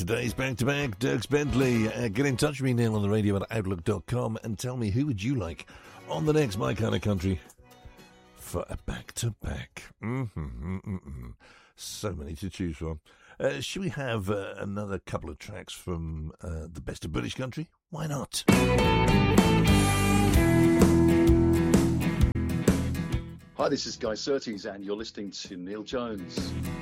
today's back-to-back. Dierks Bentley. Get in touch with me, Neil, on the radio at outlook.com and tell me who would you like on the next My Kind of Country for a back-to-back. So many to choose from. Should we have another couple of tracks from the best of British country? Why not? Hi, this is Guy Surtees, and you're listening to Neil Jones.